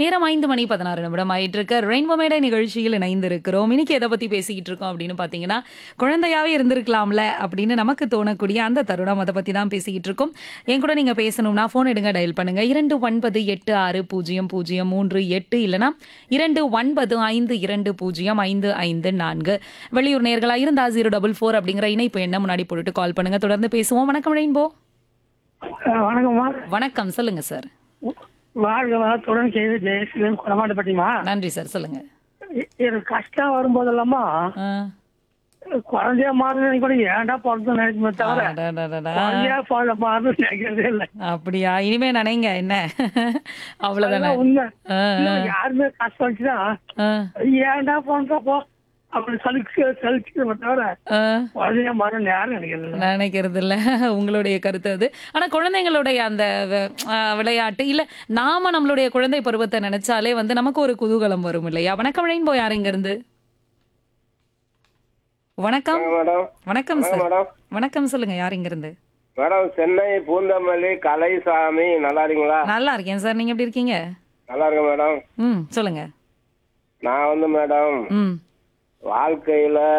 நேரம் 5:16 ஆயிட்டு இருக்க ரெயின்போ மேடை நிகழ்ச்சியில் இணைந்திருக்கிறோம். இன்னைக்கு எதை பத்தி பேசிக்கிட்டு இருக்கோம் அப்படின்னு பாத்தீங்கன்னா, குழந்தையாவே இருந்திருக்கலாம்ல அப்படின்னு நமக்கு தோணக்கூடிய அந்த தருணம் அதை பத்தி தான் பேசிக்கிட்டு இருக்கோம். என் கூட நீங்க பேசணும்னா போன் எடுங்க, டயல் பண்ணுங்க 29860038 இல்லனா 2952055554. வெளியூர் நேர்களா இருந்தா 044 அப்படிங்கிற இணைப்பு எண்ணை முன்னாடி போட்டுட்டு கால் பண்ணுங்க. தொடர்ந்து பேசுவோம். வணக்கம் ரெயின்போ. வணக்கம்மா. வணக்கம், சொல்லுங்க சார். வாழ்க வளத்துடன் செய்து ஜெயசீலன் குடமாட்டப்பட்டிமா. நன்றி சார், சொல்லுங்க. எனக்கு கஷ்டம் வரும்போதெல்லாமா ஆ. குழந்தையா மாறுன்னு கூட ஏன்டா பிறந்து நினைக்குமே தவிர அடடடடா. குழந்தையா மாறுன்னு நினைக்கிறதே இல்லை. அப்படியா? இனிமே நினைங்க என்ன. அவ்வளவுதானே. அதுதான் உண்மை. ஆ, இன்னும் யாருமே கஷ்டம் வந்துச்சுன்னா ஆ, ஏன்டா போன்றப்போ அப்படி சலிச்சுக்கிறத தவிர ஆ. குழந்தையா மாறுன்னு யாரும் நினைக்கிறது இல்லை. நினைக்கிறது இல்ல. உங்களுடைய கருத்து அது. ஆனா குழந்தைங்களுடைய அந்த விளையாட்டு இல்ல, நாம நம்மளுடைய குழந்தை பருவத்தை நினைச்சாலே வந்து நமக்கு ஒரு குதூகலம் வரும் இல்லையா? வணக்கம் ரெயின்போ. யார் இங்க இருந்து? வணக்கம். மேடம் வணக்கம் வணக்கம் சார். மேடம். வணக்கம், சொல்லுங்க. யார் இங்க இருந்து? மேடம் சென்னை பூந்தமல்லி கலைசாமி, நல்லா இருக்கீங்களா? நல்லா இருக்கேன் சார். நீங்க எப்படி இருக்கீங்க? நல்லா இருக்கேன் மேடம். சொல்லுங்க. நான் மேடம் ம் வாழ்க்கையில